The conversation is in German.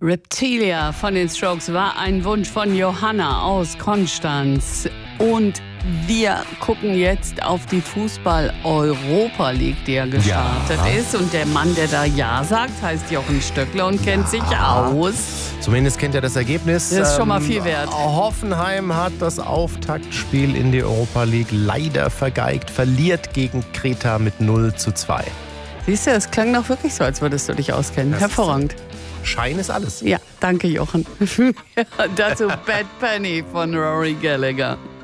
Reptilia von den Strokes war ein Wunsch von Johanna aus Konstanz. Und wir gucken jetzt auf die Fußball-Europa League, die ja gestartet ist. Und der Mann, der da Ja sagt, heißt Jochen Stöckler und kennt sich aus. Zumindest kennt er das Ergebnis. Das ist schon mal viel wert. Hoffenheim hat das Auftaktspiel in die Europa League leider vergeigt, verliert gegen Kreta mit 0:2. Siehst du, das klang doch wirklich so, als würdest du dich auskennen. Hervorragend. Schein ist alles. Ja, danke Jochen. Dazu Bad Penny von Rory Gallagher.